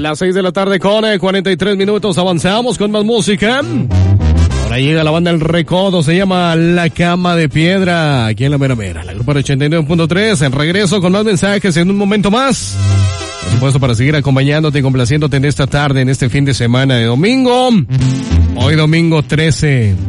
Las 6 de la tarde con 43 minutos. Avanzamos con más música. Ahora llega la banda El Recodo. Se llama La Cama de Piedra. Aquí en la Mera Mera. La grupa 89.3. En regreso con más mensajes en un momento más. Por supuesto, para seguir acompañándote y complaciéndote en esta tarde, en este fin de semana de domingo. Hoy domingo 13